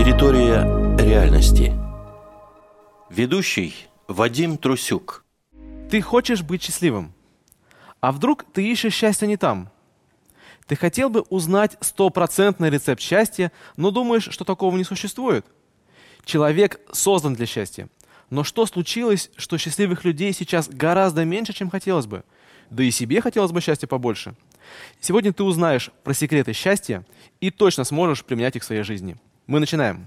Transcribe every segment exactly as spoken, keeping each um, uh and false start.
Территория реальности. Ведущий Вадим Трусюк. Ты хочешь быть счастливым? А вдруг ты ищешь счастье не там? Ты хотел бы узнать стопроцентный рецепт счастья, но думаешь, что такого не существует? Человек создан для счастья. Но что случилось, что счастливых людей сейчас гораздо меньше, чем хотелось бы? Да и себе хотелось бы счастья побольше. Сегодня ты узнаешь про секреты счастья и точно сможешь применять их в своей жизни. Мы начинаем.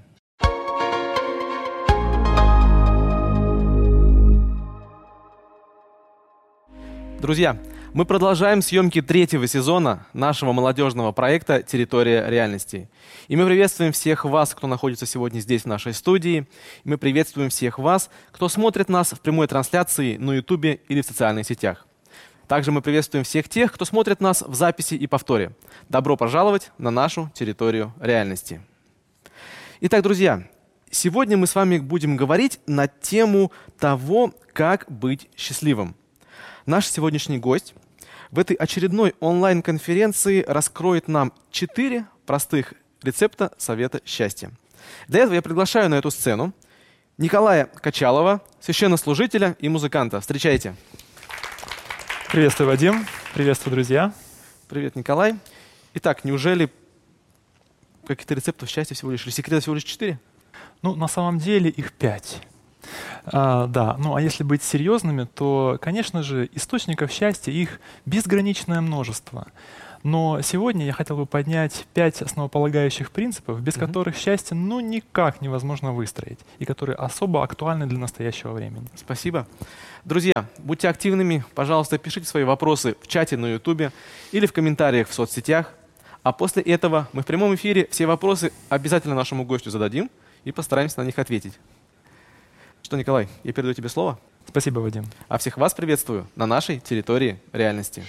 Друзья, мы продолжаем съемки третьего сезона нашего молодежного проекта «Территория реальности». И мы приветствуем всех вас, кто находится сегодня здесь, в нашей студии. И мы приветствуем всех вас, кто смотрит нас в прямой трансляции на Ютубе или в социальных сетях. Также мы приветствуем всех тех, кто смотрит нас в записи и повторе. Добро пожаловать на нашу территорию реальности. Итак, друзья, сегодня мы с вами будем говорить на тему того, как быть счастливым. Наш сегодняшний гость в этой очередной онлайн-конференции раскроет нам четыре простых рецепта совета счастья. Для этого я приглашаю на эту сцену Николая Качалова, священнослужителя и музыканта. Встречайте. Приветствую, Вадим. Приветствую, друзья. Привет, Николай. Итак, неужели каких-то рецептов счастья всего лишь, или секретов всего лишь четыре? Ну, на самом деле их пять. А, да, ну а если быть серьезными, то, конечно же, источников счастья их безграничное множество. Но сегодня я хотел бы поднять пять основополагающих принципов, без mm-hmm. которых счастье ну никак невозможно выстроить, и которые особо актуальны для настоящего времени. Спасибо. Друзья, будьте активными, пожалуйста, пишите свои вопросы в чате на Ютубе или в комментариях в соцсетях. А после этого мы в прямом эфире все вопросы обязательно нашему гостю зададим и постараемся на них ответить. Что, Николай, я передаю тебе слово. Спасибо, Вадим. А всех вас приветствую на нашей территории реальности.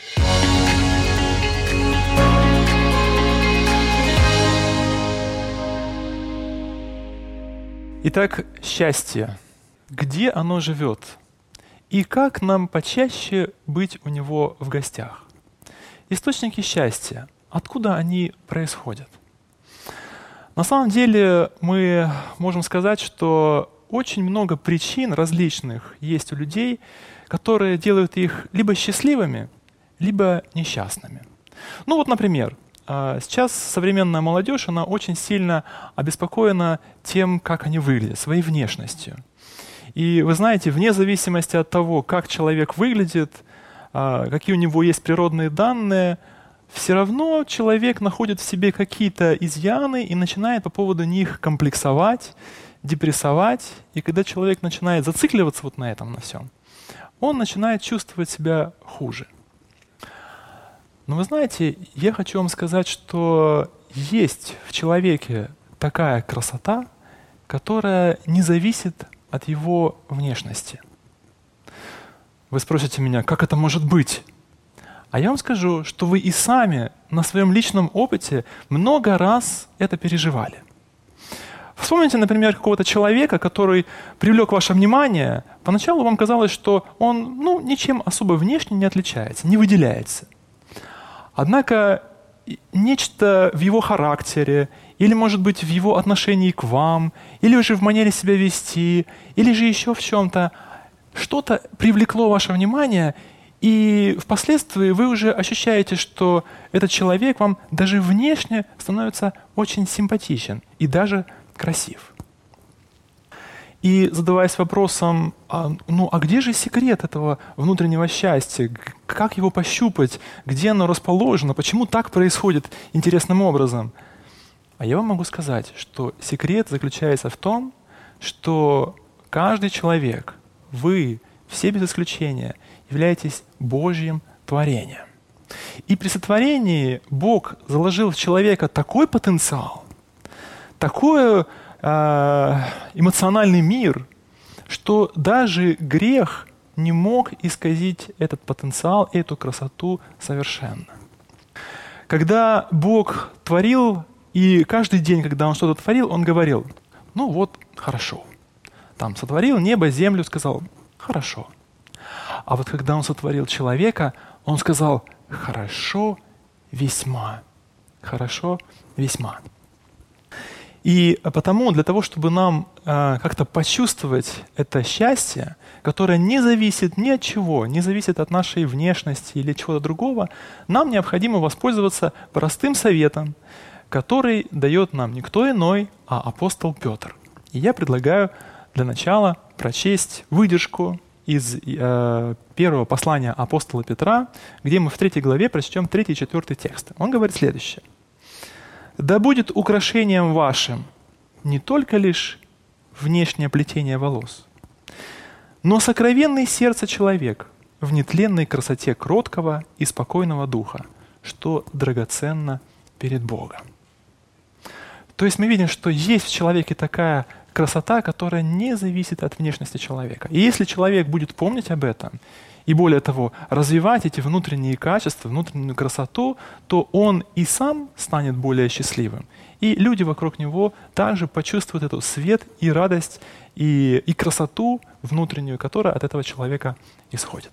Итак, счастье. Где оно живет? И как нам почаще быть у него в гостях? Источники счастья. Откуда они происходят? На самом деле мы можем сказать, что очень много причин различных есть у людей, которые делают их либо счастливыми, либо несчастными. Ну вот, например, сейчас современная молодежь, она очень сильно обеспокоена тем, как они выглядят, своей внешностью. И вы знаете, вне зависимости от того, как человек выглядит, какие у него есть природные данные, все равно человек находит в себе какие-то изъяны и начинает по поводу них комплексовать, депрессовать. И когда человек начинает зацикливаться вот на этом, на всем, он начинает чувствовать себя хуже. Но вы знаете, я хочу вам сказать, что есть в человеке такая красота, которая не зависит от его внешности. Вы спросите меня, как это может быть? А я вам скажу, что вы и сами на своем личном опыте много раз это переживали. Вспомните, например, какого-то человека, который привлек ваше внимание. Поначалу вам казалось, что он ну, ничем особо внешне не отличается, не выделяется. Однако нечто в его характере, или, может быть, в его отношении к вам, или уже в манере себя вести, или же еще в чем-то, что-то привлекло ваше внимание, и впоследствии вы уже ощущаете, что этот человек вам даже внешне становится очень симпатичен и даже красив. И задаваясь вопросом, а, ну а где же секрет этого внутреннего счастья? Как его пощупать? Где оно расположено? Почему так происходит интересным образом? А я вам могу сказать, что секрет заключается в том, что каждый человек, вы, все без исключения, являетесь Божьим творением. И при сотворении Бог заложил в человека такой потенциал, такой э, эмоциональный мир, что даже грех не мог исказить этот потенциал, эту красоту совершенно. Когда Бог творил, и каждый день, когда Он что-то творил, Он говорил, ну вот, хорошо. Там сотворил небо, землю, сказал, хорошо. А вот когда Он сотворил человека, Он сказал, хорошо, весьма. Хорошо, весьма. И потому для того, чтобы нам э, как-то почувствовать это счастье, которое не зависит ни от чего, не зависит от нашей внешности или чего-то другого, нам необходимо воспользоваться простым советом, который дает нам никто иной, а апостол Петр. И я предлагаю для начала прочесть выдержку из э, первого послания апостола Петра, где мы в третьей главе прочтем третий и четвертый тексты. Он говорит следующее. «Да будет украшением вашим не только лишь внешнее плетение волос, но сокровенный сердце человек в нетленной красоте кроткого и спокойного духа, что драгоценно перед Богом». То есть мы видим, что есть в человеке такая красота, которая не зависит от внешности человека. И если человек будет помнить об этом, и более того, развивать эти внутренние качества, внутреннюю красоту, то он и сам станет более счастливым. И люди вокруг него также почувствуют эту свет и радость, и, и красоту внутреннюю, которая от этого человека исходит.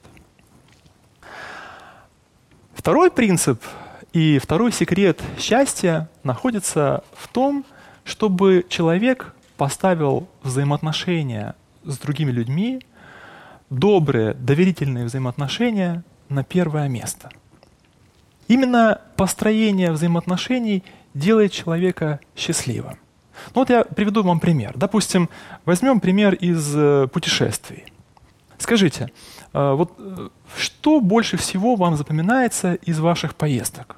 Второй принцип и второй секрет счастья находится в том, чтобы человек поставил взаимоотношения с другими людьми, добрые, доверительные взаимоотношения на первое место. Именно построение взаимоотношений делает человека счастливым. Ну вот я приведу вам пример. Допустим, возьмем пример из э, путешествий. Скажите, э, вот э, что больше всего вам запоминается из ваших поездок?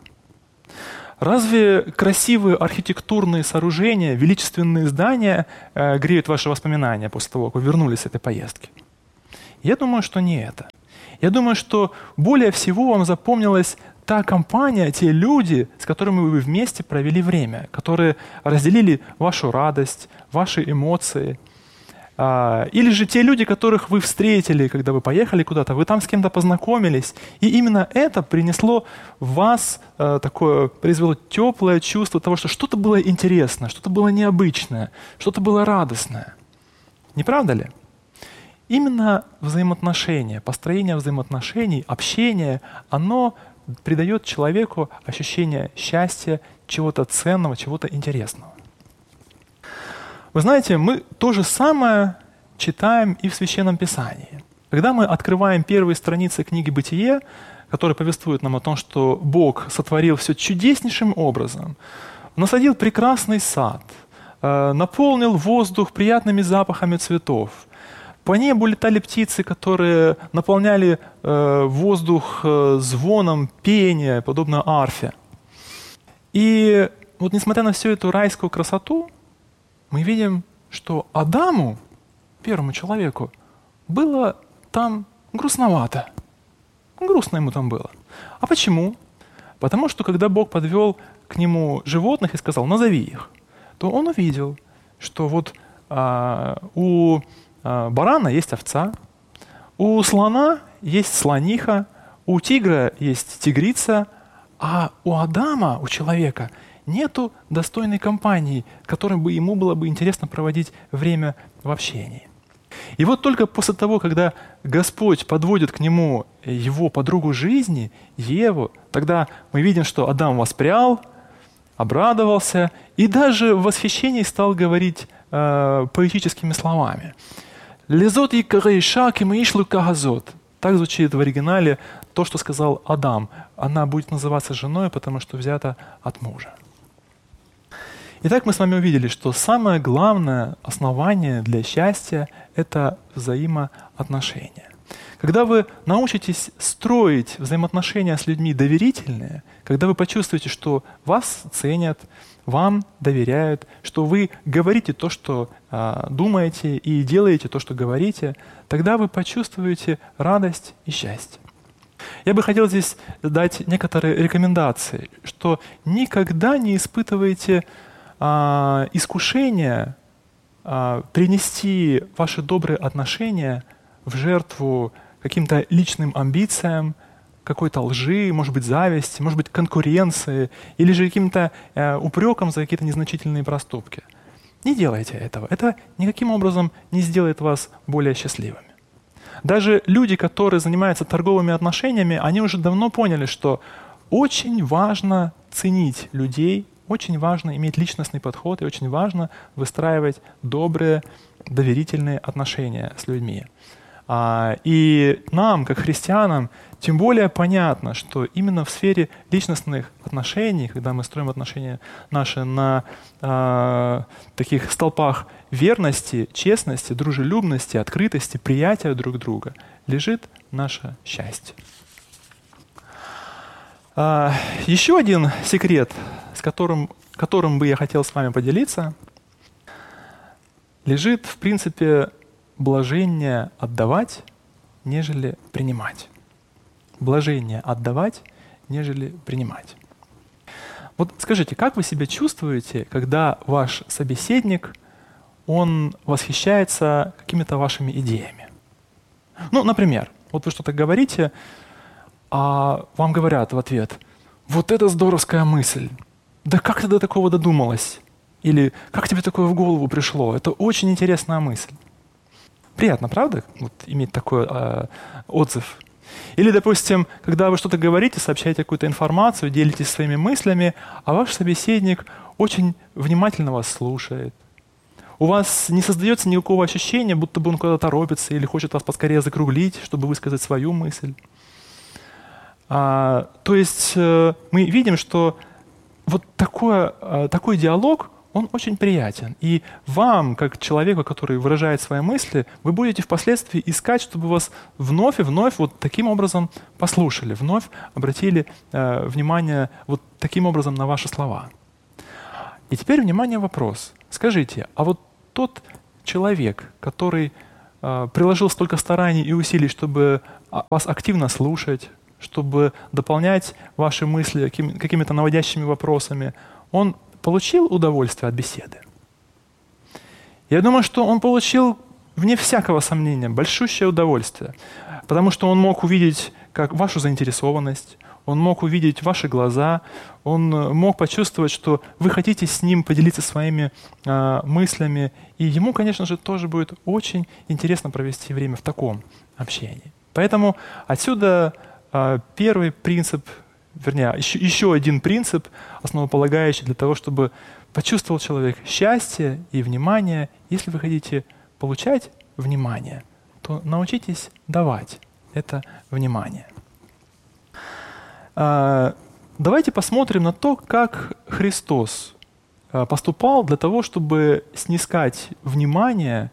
Разве красивые архитектурные сооружения, величественные здания э, греют ваши воспоминания после того, как вы вернулись с этой поездки? Я думаю, что не это. Я думаю, что более всего вам запомнилась та компания, те люди, с которыми вы вместе провели время, которые разделили вашу радость, ваши эмоции. Или же те люди, которых вы встретили, когда вы поехали куда-то, вы там с кем-то познакомились. И именно это принесло в вас такое, произвело теплое чувство того, что что-то было интересное, что-то было необычное, что-то было радостное. Не правда ли? Именно взаимоотношения, построение взаимоотношений, общение, оно придает человеку ощущение счастья, чего-то ценного, чего-то интересного. Вы знаете, мы то же самое читаем и в Священном Писании. Когда мы открываем первые страницы книги «Бытие», которые повествуют нам о том, что Бог сотворил все чудеснейшим образом, насадил прекрасный сад, наполнил воздух приятными запахами цветов, по небу летали птицы, которые наполняли э, воздух э, звоном, пения, подобно арфе. И вот несмотря на всю эту райскую красоту, мы видим, что Адаму, первому человеку, было там грустновато. Грустно ему там было. А почему? Потому что когда Бог подвел к нему животных и сказал «назови их», то он увидел, что вот а, у барана есть овца, у слона есть слониха, у тигра есть тигрица, а у Адама, у человека, нету достойной компании, которой бы ему было бы интересно проводить время в общении. И вот только после того, когда Господь подводит к нему его подругу жизни, Еву, тогда мы видим, что Адам воспрял, обрадовался и даже в восхищении стал говорить э, поэтическими словами. «Лезот и карейшак и маишлу кагазот». Так звучит в оригинале то, что сказал Адам. Она будет называться женой, потому что взята от мужа. Итак, мы с вами увидели, что самое главное основание для счастья — это взаимоотношения. Когда вы научитесь строить взаимоотношения с людьми доверительные, когда вы почувствуете, что вас ценят, вам доверяют, что вы говорите то, что а, думаете, и делаете то, что говорите, тогда вы почувствуете радость и счастье. Я бы хотел здесь дать некоторые рекомендации, что никогда не испытывайте а, искушения а, принести ваши добрые отношения в жертву каким-то личным амбициям, какой-то лжи, может быть, зависти, может быть, конкуренции или же каким-то э, упреком за какие-то незначительные проступки. Не делайте этого. Это никаким образом не сделает вас более счастливыми. Даже люди, которые занимаются торговыми отношениями, они уже давно поняли, что очень важно ценить людей, очень важно иметь личностный подход и очень важно выстраивать добрые, доверительные отношения с людьми. А, и нам, как христианам, тем более понятно, что именно в сфере личностных отношений, когда мы строим отношения наши на а, таких столпах верности, честности, дружелюбности, открытости, приятия друг друга, лежит наше счастье. А, еще один секрет, с которым, которым бы я хотел с вами поделиться, лежит в принципе блажение отдавать, нежели принимать. Блажение отдавать, нежели принимать. Вот скажите, как вы себя чувствуете, когда ваш собеседник, он восхищается какими-то вашими идеями? Ну, например, вот вы что-то говорите, а вам говорят в ответ: «Вот это здоровская мысль! Да как ты до такого додумалась?» Или «Как тебе такое в голову пришло? Это очень интересная мысль». Приятно, правда, вот, иметь такой э, отзыв? Или, допустим, когда вы что-то говорите, сообщаете какую-то информацию, делитесь своими мыслями, а ваш собеседник очень внимательно вас слушает. У вас не создается никакого ощущения, будто бы он куда-то торопится или хочет вас поскорее закруглить, чтобы высказать свою мысль. А, то есть э, мы видим, что вот такое, э, такой диалог, он очень приятен. И вам, как человеку, который выражает свои мысли, вы будете впоследствии искать, чтобы вас вновь и вновь вот таким образом послушали, вновь обратили э, внимание вот таким образом на ваши слова. И теперь, внимание, вопрос. Скажите, а вот тот человек, который э, приложил столько стараний и усилий, чтобы вас активно слушать, чтобы дополнять ваши мысли какими- какими-то наводящими вопросами, он получил удовольствие от беседы? Я думаю, что он получил, вне всякого сомнения, большущее удовольствие, потому что он мог увидеть как вашу заинтересованность, он мог увидеть ваши глаза, он мог почувствовать, что вы хотите с ним поделиться своими э, мыслями, и ему, конечно же, тоже будет очень интересно провести время в таком общении. Поэтому отсюда э, первый принцип, вернее, еще, еще один принцип, основополагающий для того, чтобы почувствовал человек счастье и внимание. Если вы хотите получать внимание, то научитесь давать это внимание. Давайте посмотрим на то, как Христос поступал для того, чтобы снискать внимание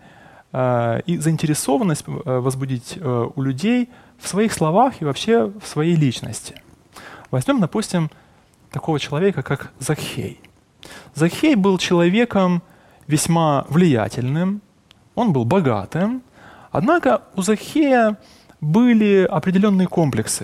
и заинтересованность возбудить у людей в своих словах и вообще в своей личности. Возьмем, допустим, такого человека, как Закхей. Закхей был человеком весьма влиятельным, он был богатым, однако у Закхея были определенные комплексы.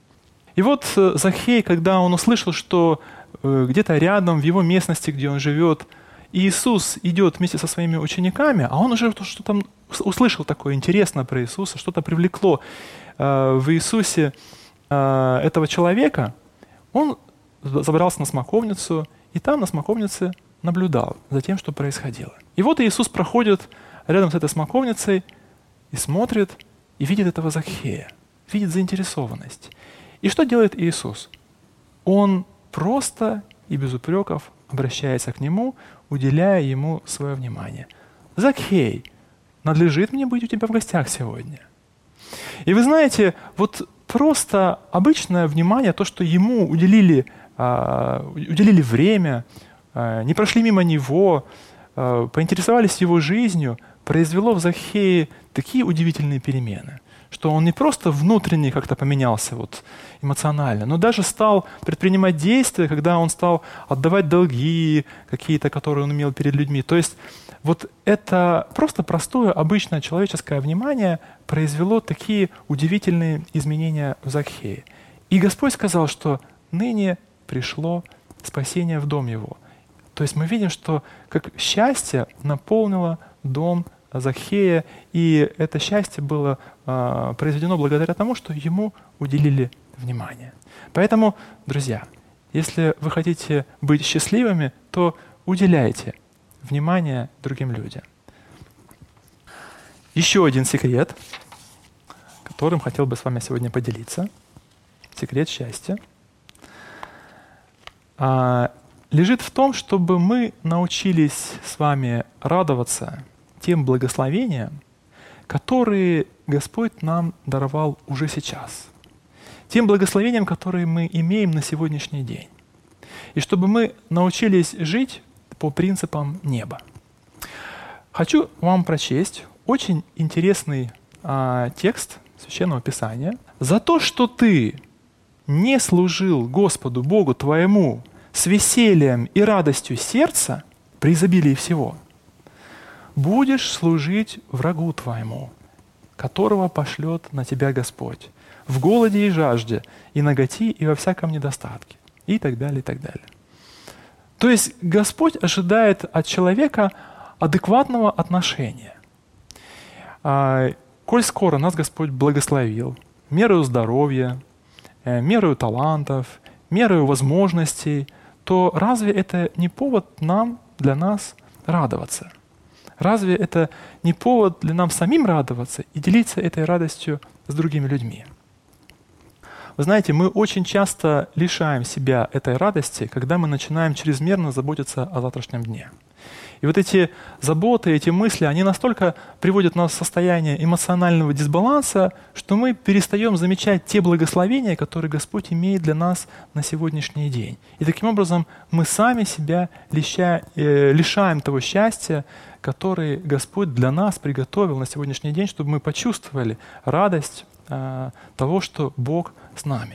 И вот Закхей, когда он услышал, что где-то рядом, в его местности, где он живет, Иисус идет вместе со своими учениками, а он уже что-то услышал такое интересное про Иисуса, что-то привлекло в Иисусе этого человека, он забрался на смоковницу и там на смоковнице наблюдал за тем, что происходило. И вот Иисус проходит рядом с этой смоковницей и смотрит, и видит этого Закхея, видит заинтересованность. И что делает Иисус? Он просто и без упреков обращается к нему, уделяя ему свое внимание. «Закхей, надлежит мне быть у тебя в гостях сегодня». И вы знаете, вот просто обычное внимание, то, что ему уделили, а, уделили время, а, не прошли мимо него, а, поинтересовались его жизнью, произвело в Закхее такие удивительные перемены, что он не просто внутренне как-то поменялся вот, эмоционально, но даже стал предпринимать действия, когда он стал отдавать долги какие-то, которые он имел перед людьми. То есть вот это просто простое, обычное человеческое внимание произвело такие удивительные изменения в Закхее. И Господь сказал, что ныне пришло спасение в дом его. То есть мы видим, что как счастье наполнило дом Закхея, и это счастье было э, произведено благодаря тому, что ему уделили внимание. Поэтому, друзья, если вы хотите быть счастливыми, то уделяйте внимание другим людям. Еще один секрет, которым хотел бы с вами сегодня поделиться. Секрет счастья. А, лежит в том, чтобы мы научились с вами радоваться тем благословениям, которые Господь нам даровал уже сейчас, тем благословениям, которые мы имеем на сегодняшний день, и чтобы мы научились жить по принципам неба. Хочу вам прочесть очень интересный а, текст Священного Писания. «За то, что ты не служил Господу Богу твоему с весельем и радостью сердца при изобилии всего, будешь служить врагу твоему, которого пошлет на тебя Господь, в голоде и жажде, и наготи, и во всяком недостатке». И так далее, и так далее. То есть Господь ожидает от человека адекватного отношения. А, коль скоро нас Господь благословил мерою здоровья, мерою талантов, мерою возможностей, то разве это не повод нам, для нас радоваться? Разве это не повод для нам самим радоваться и делиться этой радостью с другими людьми? Вы знаете, мы очень часто лишаем себя этой радости, когда мы начинаем чрезмерно заботиться о завтрашнем дне. И вот эти заботы, эти мысли, они настолько приводят нас в состояние эмоционального дисбаланса, что мы перестаем замечать те благословения, которые Господь имеет для нас на сегодняшний день. И таким образом мы сами себя лища, э, лишаем того счастья, которое Господь для нас приготовил на сегодняшний день, чтобы мы почувствовали радость э, того, что Бог с нами.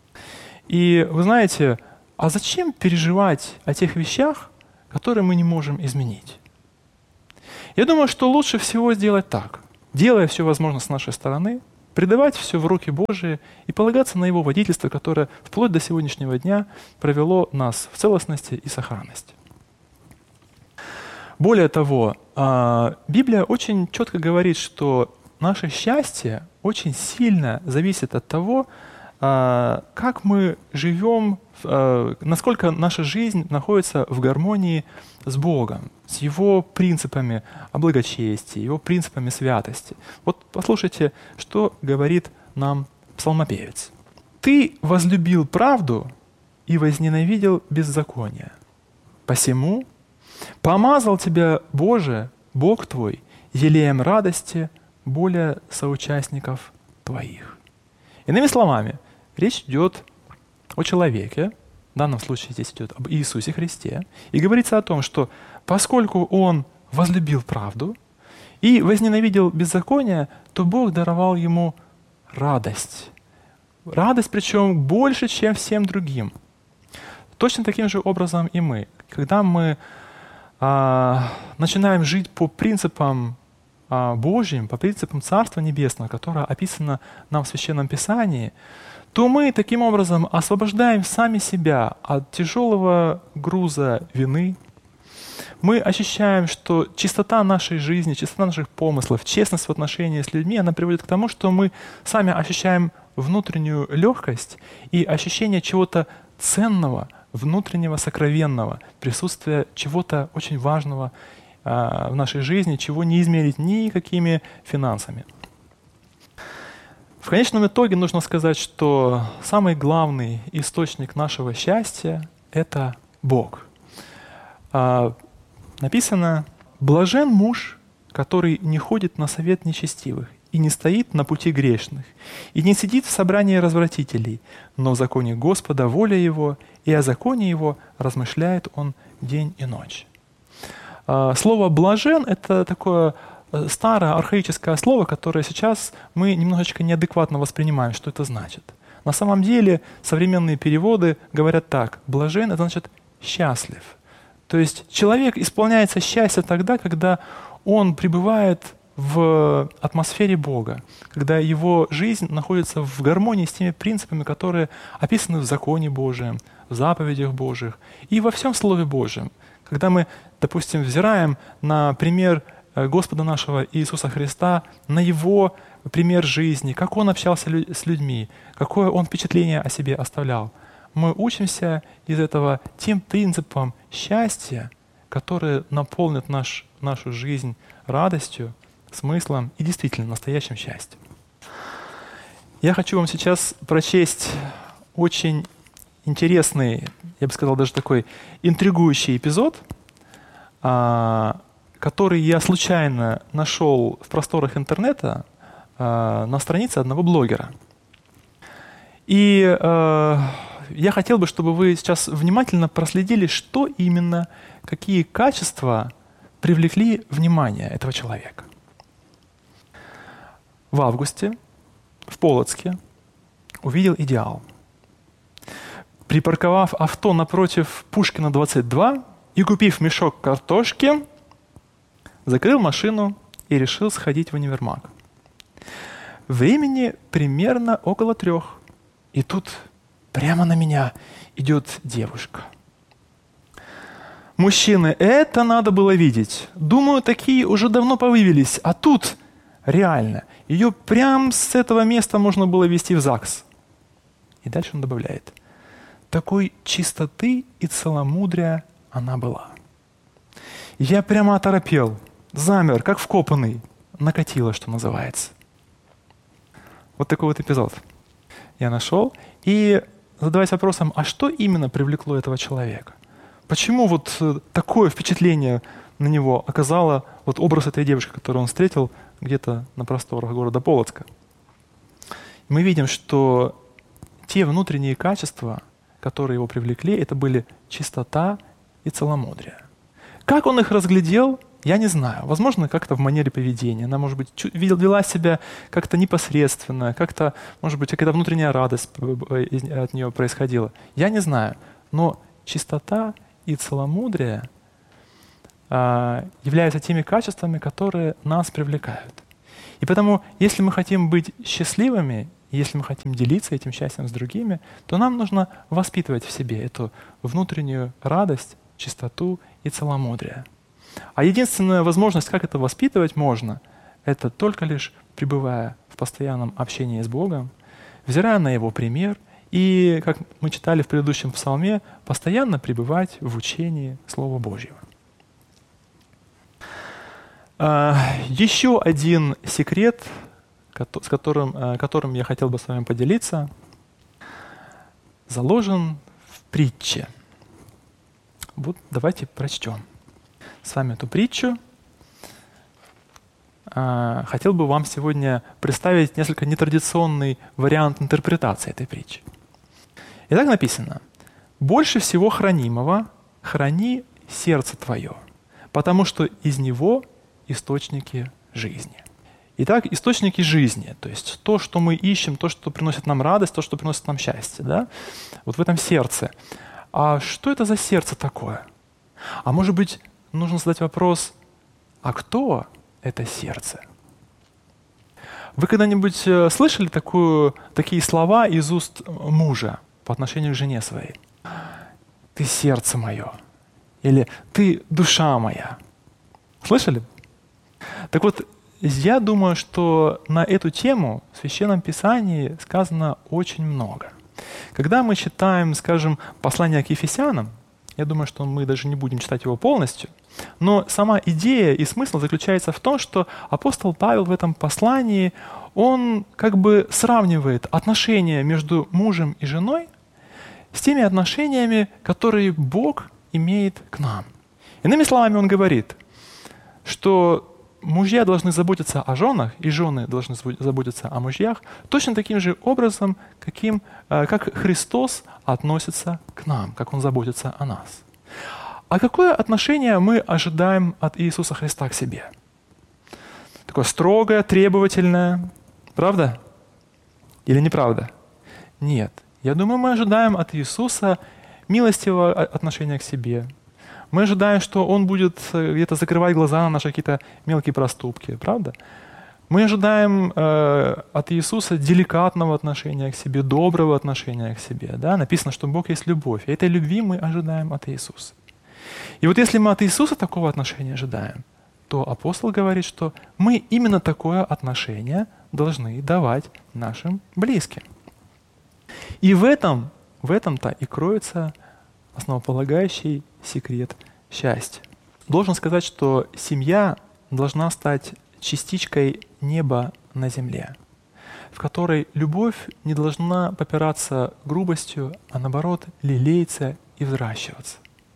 И вы знаете, а зачем переживать о тех вещах, которые мы не можем изменить? Я думаю, что лучше всего сделать так, делая все возможное с нашей стороны, предавать все в руки Божии и полагаться на Его водительство, которое вплоть до сегодняшнего дня провело нас в целостности и сохранности. Более того, Библия очень четко говорит, что наше счастье очень сильно зависит от того, как мы живем, насколько наша жизнь находится в гармонии с Богом, с Его принципами о благочестии, Его принципами святости. Вот послушайте, что говорит нам псалмопевец. «Ты возлюбил правду и возненавидел беззаконие. Посему помазал тебя, Боже, Бог твой, елеем радости более соучастников твоих». Иными словами, речь идет о человеке, в данном случае здесь идет об Иисусе Христе, и говорится о том, что поскольку Он возлюбил правду и возненавидел беззаконие, то Бог даровал Ему радость. Радость, причем больше, чем всем другим. Точно таким же образом и мы. Когда мы а, начинаем жить по принципам а, Божьим, по принципам Царства Небесного, которое описано нам в Священном Писании, то мы таким образом освобождаем сами себя от тяжелого груза вины. Мы ощущаем, что чистота нашей жизни, чистота наших помыслов, честность в отношении с людьми, она приводит к тому, что мы сами ощущаем внутреннюю легкость и ощущение чего-то ценного, внутреннего, сокровенного, присутствия чего-то очень важного э, в нашей жизни, чего не измерить никакими финансами. В конечном итоге нужно сказать, что самый главный источник нашего счастья — это Бог. А, написано: «Блажен муж, который не ходит на совет нечестивых и не стоит на пути грешных, и не сидит в собрании развратителей, но в законе Господа воля его, и о законе его размышляет он день и ночь». А, слово «блажен» — это такое старое архаическое слово, которое сейчас мы немножечко неадекватно воспринимаем, что это значит. На самом деле современные переводы говорят так: блажен — это значит счастлив. То есть человек исполняется счастья тогда, когда он пребывает в атмосфере Бога, когда его жизнь находится в гармонии с теми принципами, которые описаны в законе Божьем, в заповедях Божьих и во всем Слове Божьем. Когда мы, допустим, взираем на пример Господа нашего Иисуса Христа, на Его пример жизни, как Он общался с людьми, какое Он впечатление о себе оставлял. Мы учимся из этого тем принципам счастья, которые наполнят наш, нашу жизнь радостью, смыслом и действительно настоящим счастьем. Я хочу вам сейчас прочесть очень интересный, я бы сказал, даже такой интригующий эпизод, который я случайно нашел в просторах интернета на странице одного блогера. И я хотел бы, чтобы вы сейчас внимательно проследили, что именно, какие качества привлекли внимание этого человека. В августе в Полоцке увидел идеал. Припарковав авто напротив Пушкина двадцать два и купив мешок картошки, закрыл машину и решил сходить в универмаг. Времени примерно около трех. И тут прямо на меня идет девушка. Мужчины, это надо было видеть. Думаю, такие уже давно повывелись. А тут реально. Ее прямо с этого места можно было везти в ЗАГС. И дальше он добавляет. Такой чистоты и целомудрия она была. Я прямо оторопел, замер, как вкопанный. Накатило, что называется. Вот такой вот эпизод я нашел. И задаваясь вопросом, а что именно привлекло этого человека? Почему вот такое впечатление на него оказало вот образ этой девушки, которую он встретил где-то на просторах города Полоцка? Мы видим, что те внутренние качества, которые его привлекли, это были чистота и целомудрие. Как он их разглядел, я не знаю. Возможно, как-то в манере поведения. Она, может быть, вела себя как-то непосредственно, как-то, может быть, какая-то внутренняя радость от нее происходила. Я не знаю. Но чистота и целомудрие а, являются теми качествами, которые нас привлекают. И поэтому, если мы хотим быть счастливыми, если мы хотим делиться этим счастьем с другими, то нам нужно воспитывать в себе эту внутреннюю радость, чистоту и целомудрие. А единственная возможность, как это воспитывать можно, это только лишь пребывая в постоянном общении с Богом, взирая на Его пример и, как мы читали в предыдущем псалме, постоянно пребывать в учении Слова Божьего. Еще один секрет, с которым, которым я хотел бы с вами поделиться, заложен в притче. Вот давайте прочтем с вами эту притчу. Хотел бы вам сегодня представить несколько нетрадиционный вариант интерпретации этой притчи. Итак, написано: «Больше всего хранимого храни сердце твое, потому что из него источники жизни». Итак, источники жизни, то есть то, что мы ищем, то, что приносит нам радость, то, что приносит нам счастье, да? Вот в этом сердце. А что это за сердце такое? А может быть, нужно задать вопрос, а кто это сердце? Вы когда-нибудь слышали такую, такие слова из уст мужа по отношению к жене своей? «Ты сердце мое» или «ты душа моя». Слышали? Так вот, я думаю, что на эту тему в Священном Писании сказано очень много. Когда мы читаем, скажем, послание к Ефесянам, я думаю, что мы даже не будем читать его полностью, но сама идея и смысл заключается в том, что апостол Павел в этом послании, он как бы сравнивает отношения между мужем и женой с теми отношениями, которые Бог имеет к нам. Иными словами, он говорит, что мужья должны заботиться о женах, и жены должны заботиться о мужьях точно таким же образом, каким, как Христос относится к нам, как Он заботится о нас. А какое отношение мы ожидаем от Иисуса Христа к себе? Такое строгое, требовательное, правда? Или неправда? Нет. Я думаю, мы ожидаем от Иисуса милостивого отношения к себе. Мы ожидаем, что Он будет где-то закрывать глаза на наши какие-то мелкие проступки, правда? Мы ожидаем э, от Иисуса деликатного отношения к себе, доброго отношения к себе. Да? Написано, что Бог есть любовь. И этой любви мы ожидаем от Иисуса. И вот если мы от Иисуса такого отношения ожидаем, то апостол говорит, что мы именно такое отношение должны давать нашим близким. И в этом, в этом-то и кроется основополагающий секрет счастья. Должен сказать, что семья должна стать частичкой неба на земле. в которой любовь не должна попираться грубостью, а наоборот лелеяться и взращиваться.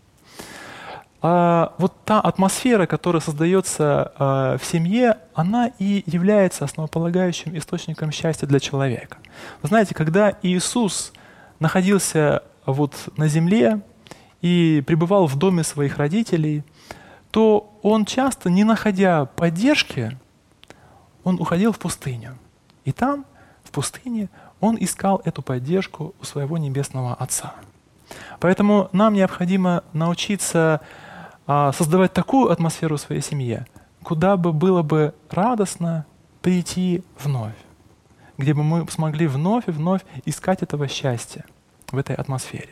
А вот та атмосфера, которая создается а, в семье, она и является основополагающим источником счастья для человека. Вы знаете, когда Иисус находился вот на земле и пребывал в доме своих родителей, то Он часто, не находя поддержки, Он уходил в пустыню. И там, в пустыне, Он искал эту поддержку у своего Небесного Отца. Поэтому нам необходимо научиться а, создавать такую атмосферу в своей семье, куда бы было бы радостно прийти вновь, где бы мы смогли вновь и вновь искать этого счастья в этой атмосфере.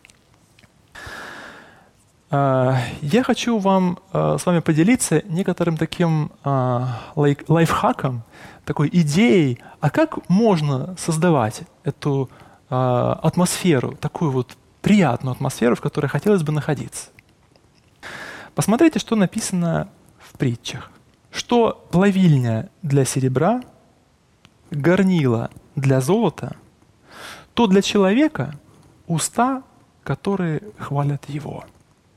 А, я хочу вам а, с вами поделиться некоторым таким а, лайк, лайфхаком, такой идеей, а как можно создавать эту а, атмосферу, такую вот приятную атмосферу, в которой хотелось бы находиться. Посмотрите, что написано в притчах. Что плавильня для серебра, горнило для золота, то для человека уста, которые хвалят его.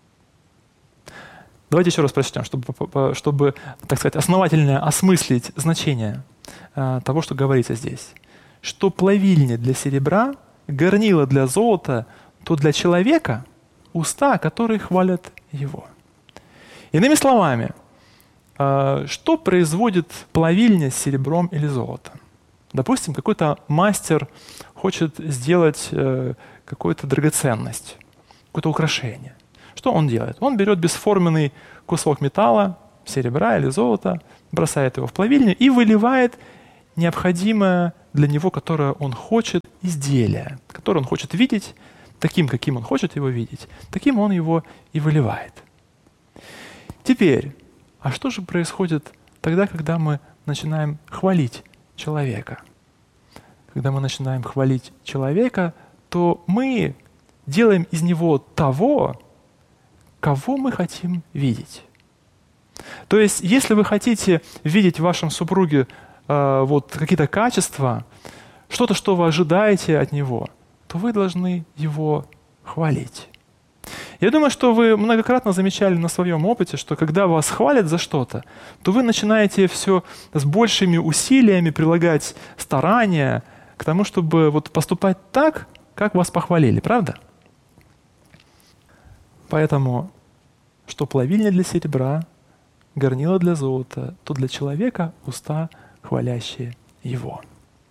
Давайте еще раз прочтем, чтобы, чтобы так сказать, основательно осмыслить значение а, того, что говорится здесь. Что плавильня для серебра, горнило для золота, то для человека уста, которые хвалят его. Иными словами, что производит плавильня с серебром или золотом? Допустим, какой-то мастер хочет сделать какую-то драгоценность, какое-то украшение. Что он делает? Он берет бесформенный кусок металла, серебра или золота, бросает его в плавильню и выливает необходимое для него, которое он хочет, изделие, которое он хочет видеть, таким, каким он хочет его видеть, таким он его и выливает. Теперь, а что же происходит тогда, когда мы начинаем хвалить человека? Когда мы начинаем хвалить человека, то мы делаем из него того, кого мы хотим видеть. То есть, если вы хотите видеть в вашем супруге э, вот, какие-то качества, что-то, что вы ожидаете от него, то вы должны его хвалить. Я думаю, что вы многократно замечали на своем опыте, что когда вас хвалят за что-то, то вы начинаете все с большими усилиями прилагать старания к тому, чтобы вот поступать так, как вас похвалили, правда? Поэтому, что плавильня для серебра, горнило для золота, то для человека уста, хвалящие его.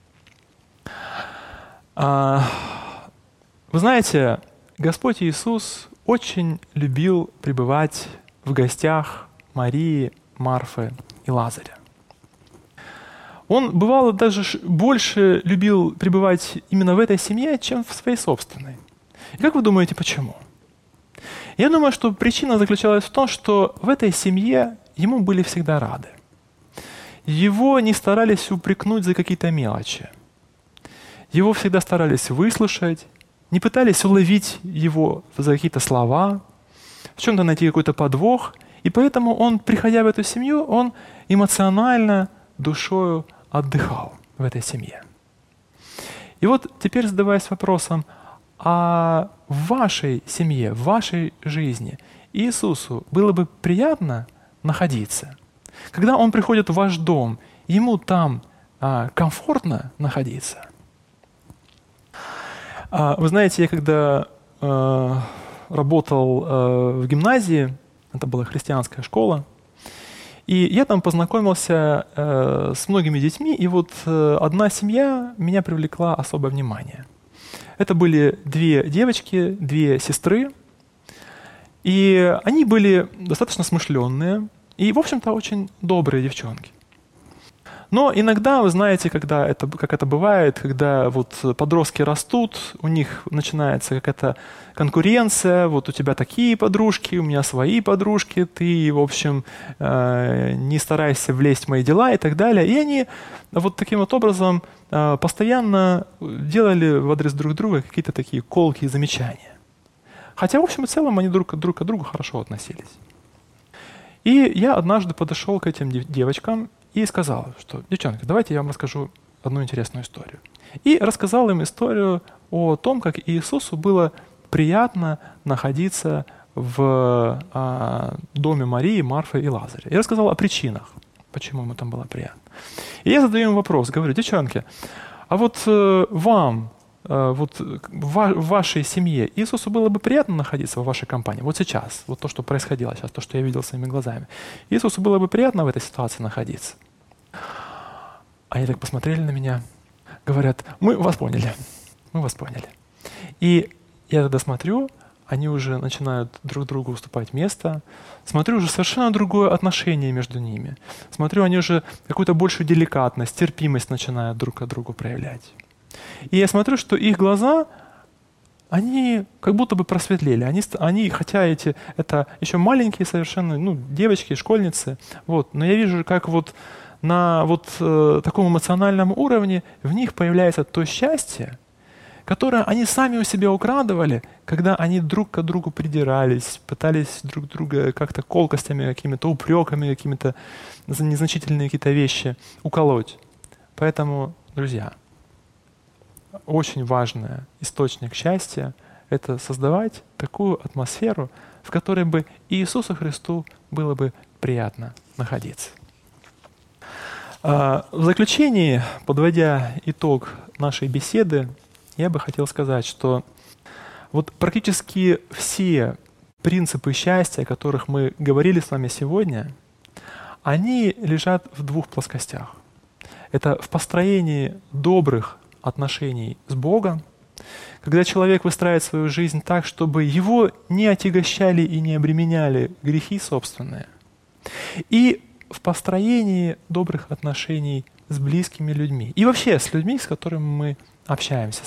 А, вы знаете, Господь Иисус очень любил пребывать в гостях Марии, Марфы и Лазаря. Он, бывало, даже больше любил пребывать именно в этой семье, чем в своей собственной. И как вы думаете, почему? Я думаю, что причина заключалась в том, что в этой семье ему были всегда рады. Его не старались упрекнуть за какие-то мелочи. Его всегда старались выслушать, не пытались уловить его за какие-то слова, в чем-то найти какой-то подвох. И поэтому он, приходя в эту семью, он эмоционально, душою отдыхал в этой семье. И вот теперь задаваясь вопросом, а в вашей семье, в вашей жизни Иисусу было бы приятно находиться? Когда Он приходит в ваш дом, Ему там а, комфортно находиться? А, вы знаете, я когда а, работал а, в гимназии, это была христианская школа, и я там познакомился э, с многими детьми, и вот э, одна семья меня привлекла особое внимание. Это были две девочки, две сестры, и они были достаточно смышленные и, в общем-то, очень добрые девчонки. Но иногда, вы знаете, когда это, как это бывает, когда вот подростки растут, у них начинается какая-то конкуренция, вот у тебя такие подружки, у меня свои подружки, ты, в общем, э, не старайся влезть в мои дела и так далее. И они вот таким вот образом э, постоянно делали в адрес друг друга какие-то такие колкие замечания. Хотя, в общем и целом, они друг, друг к другу хорошо относились. И я однажды подошел к этим девочкам и сказал, что, девчонки, давайте я вам расскажу одну интересную историю. И рассказал им историю о том, как Иисусу было приятно находиться в а, доме Марии, Марфы и Лазаря. И рассказал о причинах, почему ему там было приятно. И я задаю им вопрос, говорю: девчонки, а вот э, вам, э, вот в, в вашей семье Иисусу было бы приятно находиться в вашей компании? Вот сейчас, вот то, что происходило сейчас, то, что я видел своими глазами. Иисусу было бы приятно в этой ситуации находиться? Они так посмотрели на меня, говорят: мы вас поняли, мы вас поняли. И я тогда смотрю, они уже начинают друг другу уступать место. Смотрю, уже совершенно другое отношение между ними. Смотрю, они уже какую-то большую деликатность, терпимость начинают друг к другу проявлять. И я смотрю, что их глаза, они как будто бы просветлели. Они, они хотя эти, это еще маленькие совершенно, ну, девочки, школьницы, вот, но я вижу, как вот на вот э, таком эмоциональном уровне в них появляется то счастье, которое они сами у себя украдывали, когда они друг к другу придирались, пытались друг друга как-то колкостями, какими-то упреками, какими-то незначительные какие-то вещи уколоть. Поэтому, друзья, очень важный источник счастья — это создавать такую атмосферу, в которой бы Иисусу Христу было бы приятно находиться. В заключении, подводя итог нашей беседы, я бы хотел сказать, что вот практически все принципы счастья, о которых мы говорили с вами сегодня, они лежат в двух плоскостях. Это в построении добрых отношений с Богом, когда человек выстраивает свою жизнь так, чтобы его не отягощали и не обременяли грехи собственные, и в построении добрых отношений с близкими людьми и вообще с людьми, с которыми мы общаемся.